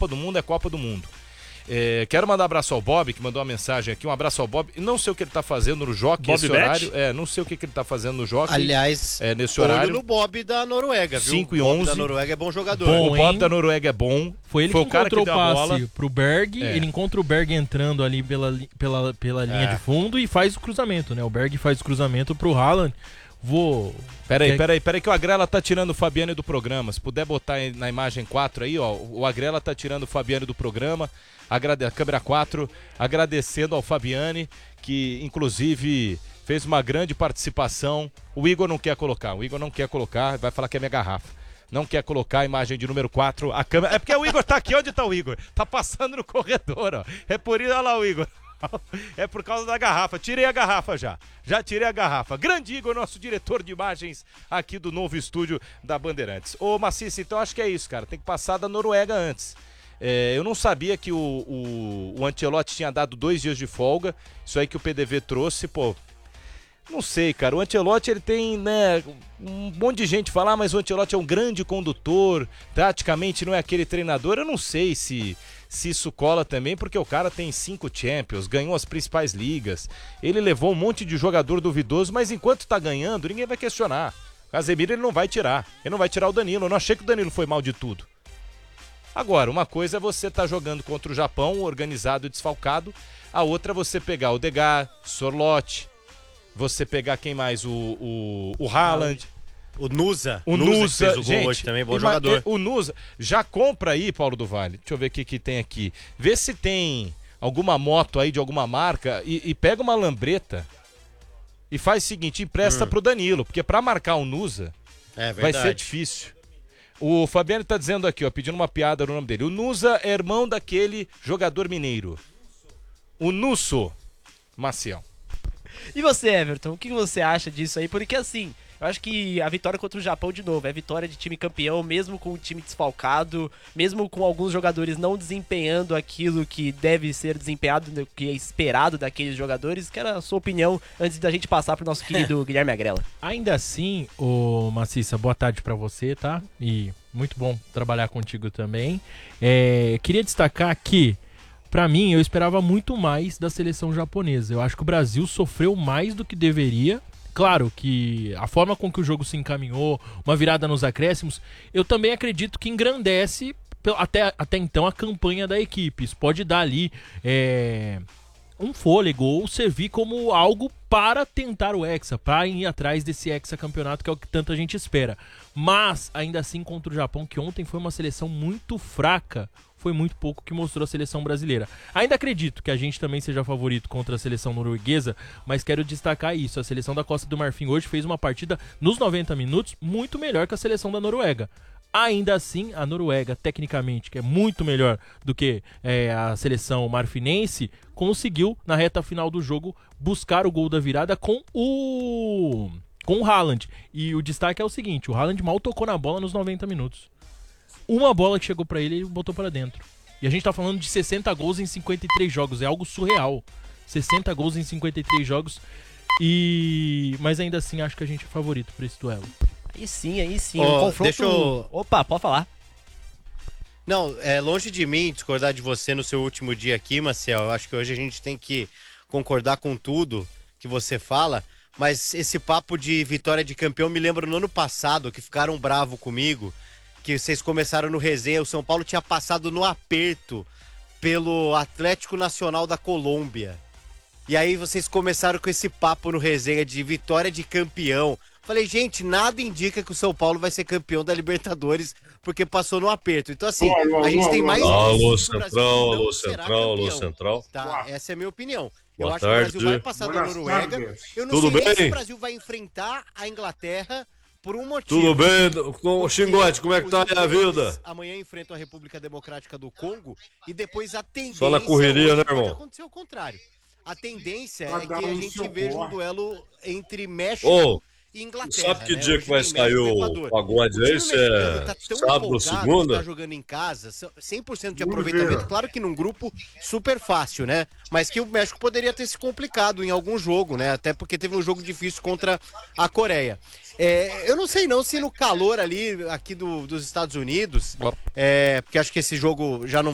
Copa do Mundo é Copa do Mundo. Quero mandar um abraço ao Bob, que mandou uma mensagem aqui. Um abraço ao Bob. Não sei o que ele tá fazendo no Jockey esse horário. Não sei o que ele tá fazendo no Jockey. Aliás, nesse horário. no Bob da Noruega, viu? 5 e o Bob 11. da Noruega é bom jogador. O Bob da Noruega é bom. Foi ele que o cara encontrou que o deu a passe bola pro Berg. Ele encontra o Berg entrando ali pela linha de fundo e faz o cruzamento, né? O Berg faz o cruzamento pro Haaland. Peraí que o Agrela tá tirando o Fabiano do programa. Se puder botar aí na imagem 4 aí, ó. O Agrela tá tirando o Fabiano do programa. A câmera 4, agradecendo ao Fabiani, que inclusive fez uma grande participação. O Igor não quer colocar, vai falar que é minha garrafa. Não quer colocar a imagem de número 4, a câmera. É porque o Igor tá aqui, onde tá o Igor? Tá passando no corredor, ó. É por isso, olha lá o Igor. É por causa da garrafa, tirei a garrafa já tirei a garrafa. Grande Igor, nosso diretor de imagens aqui do novo estúdio da Bandeirantes. Ô Maciça, então acho que é isso, cara, tem que passar da Noruega antes. Eu não sabia que o Ancelotti tinha dado 2 dias de folga, isso aí que o PDV trouxe, pô. Não sei, cara, o Ancelotti ele tem, né, um monte de gente falar, mas o Ancelotti é um grande condutor, taticamente não é aquele treinador, eu não sei se isso cola também, porque o cara tem 5 Champions, ganhou as principais ligas, ele levou um monte de jogador duvidoso, mas enquanto tá ganhando, ninguém vai questionar. O Casemiro ele não vai tirar o Danilo, eu não achei que o Danilo foi mal de tudo. Agora, uma coisa é você estar jogando contra o Japão, organizado e desfalcado, a outra é você pegar o Odegaard, Sorloth, você pegar quem mais? O Haaland. O Nusa. O Nusa, fez o gol hoje também, bom jogador. O Nusa, já compra aí, Paulo do Vale. Deixa eu ver o que tem aqui. Vê se tem alguma moto aí de alguma marca e pega uma lambreta e faz o seguinte, empresta pro Danilo, porque pra marcar o Nusa vai ser difícil. O Fabiano tá dizendo aqui, ó, pedindo uma piada no nome dele. O Nusa é irmão daquele jogador mineiro. O Nusso. Maciel. E você, Everton, o que você acha disso aí? Porque assim, eu acho que a vitória contra o Japão, de novo, é vitória de time campeão, mesmo com o time desfalcado, mesmo com alguns jogadores não desempenhando aquilo que deve ser desempenhado, que é esperado daqueles jogadores. Quero a sua opinião antes da gente passar pro nosso querido Guilherme Agrela. Ainda assim, ô Maciça, boa tarde pra você, tá? E muito bom trabalhar contigo também. Queria destacar que, pra mim, eu esperava muito mais da seleção japonesa. Eu acho que o Brasil sofreu mais do que deveria. Claro que a forma com que o jogo se encaminhou, uma virada nos acréscimos, eu também acredito que engrandece até então a campanha da equipe. Isso pode dar ali um fôlego ou servir como algo para tentar o Hexa, para ir atrás desse hexacampeonato que é o que tanta gente espera. Mas, ainda assim, contra o Japão, que ontem foi uma seleção muito fraca, foi muito pouco que mostrou a seleção brasileira. Ainda acredito que a gente também seja favorito contra a seleção norueguesa, mas quero destacar isso. A seleção da Costa do Marfim hoje fez uma partida nos 90 minutos muito melhor que a seleção da Noruega. Ainda assim, a Noruega, tecnicamente, que é muito melhor do que a seleção marfinense, conseguiu, na reta final do jogo, buscar o gol da virada com o Haaland. E o destaque é o seguinte, o Haaland mal tocou na bola nos 90 minutos. Uma bola que chegou pra ele, ele botou pra dentro. E a gente tá falando de 60 gols em 53 jogos. É algo surreal. 60 gols em 53 jogos. Mas ainda assim, acho que a gente é favorito pra esse duelo. Aí sim. Um confronto... Opa, pode falar. Não, é longe de mim discordar de você no seu último dia aqui, Maciel. Eu acho que hoje a gente tem que concordar com tudo que você fala. Mas esse papo de vitória de campeão me lembra no ano passado, que ficaram bravos comigo, que vocês começaram no resenha, o São Paulo tinha passado no aperto pelo Atlético Nacional da Colômbia. E aí vocês começaram com esse papo no resenha de vitória de campeão. Falei, gente, nada indica que o São Paulo vai ser campeão da Libertadores, porque passou no aperto. Então assim, a gente tem mais... Alô, Central. Tá, essa é a minha opinião. Boa eu acho tarde. que o Brasil vai passar da Noruega. Eu não Tudo sei bem? se o Brasil vai enfrentar a Inglaterra por um motivo. Tudo bem, com o Xingote, como é que tá aí a vida? Amanhã enfrentam a República Democrática do Congo e depois a tendência... Só na correria, né, irmão? Pode acontecer o contrário. A tendência é que a gente veja um duelo entre México e Inglaterra. Sabe que né? dia Hoje que vai tem sair México e o Equador. pagode aí? Se é sábado ou segunda? Tá jogando em casa, 100% de aproveitamento, claro que num grupo super fácil, né? Mas que o México poderia ter se complicado em algum jogo, né? Até porque teve um jogo difícil contra a Coreia. Eu não sei não se no calor ali aqui dos Estados Unidos, porque acho que esse jogo já não